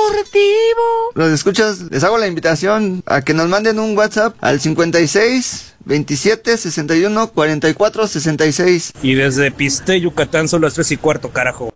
Deportivo. Los escuchas, les hago la invitación a que nos manden un WhatsApp al 56 27 61 44 66. Y desde Piste, Yucatán, son las 3:15, carajo.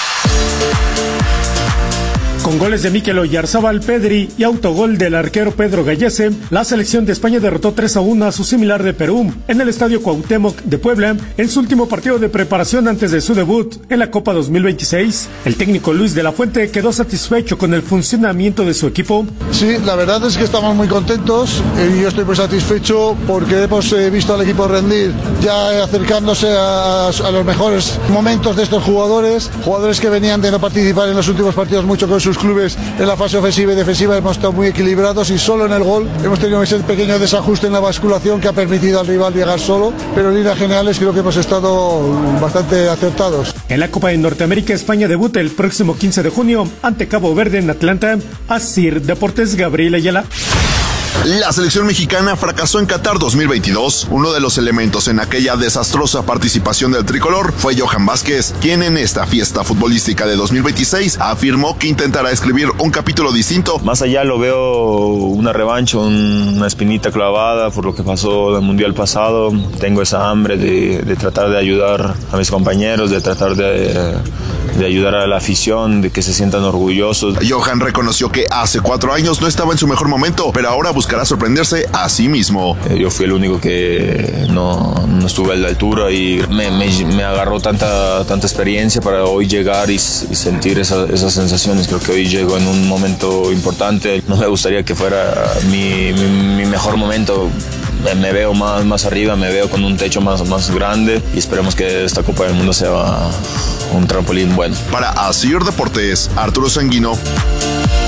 Con goles de Mikel Oyarzábal, Pedri y autogol del arquero Pedro Gallese, la selección de España derrotó 3-1 a su similar de Perú en el Estadio Cuauhtémoc de Puebla en su último partido de preparación antes de su debut en la Copa 2026. El técnico Luis de la Fuente quedó satisfecho con el funcionamiento de su equipo. Sí, la verdad es que estamos muy contentos y yo estoy muy satisfecho porque hemos visto al equipo rendir ya acercándose a los mejores momentos de estos jugadores que venían de no participar en los últimos partidos mucho con sus clubes en la fase ofensiva y defensiva. Hemos estado muy equilibrados y solo en el gol hemos tenido ese pequeño desajuste en la basculación que ha permitido al rival llegar solo, pero en líneas generales creo que hemos estado bastante acertados. En la Copa de Norteamérica, España debuta el próximo 15 de junio ante Cabo Verde en Atlanta. Asir Deportes, Gabriel Ayala. La selección mexicana fracasó en Qatar 2022. Uno de los elementos en aquella desastrosa participación del tricolor fue Johan Vázquez, quien en esta fiesta futbolística de 2026 afirmó que intentará escribir un capítulo distinto. Más allá lo veo una revancha, una espinita clavada por lo que pasó en el Mundial pasado. Tengo esa hambre de tratar de ayudar a mis compañeros, de tratar de ayudar a la afición, de que se sientan orgullosos. Johan reconoció que hace 4 años no estaba en su mejor momento, pero ahora buscará sorprenderse a sí mismo. Yo fui el único que no estuve a la altura y me agarró tanta experiencia para hoy llegar y sentir esas sensaciones. Creo que hoy llego en un momento importante. No me gustaría que fuera mi mejor momento. Me veo más arriba, me veo con un techo más grande y esperemos que esta Copa del Mundo sea un trampolín bueno. Para Asir Deportes, Arturo Sanguino.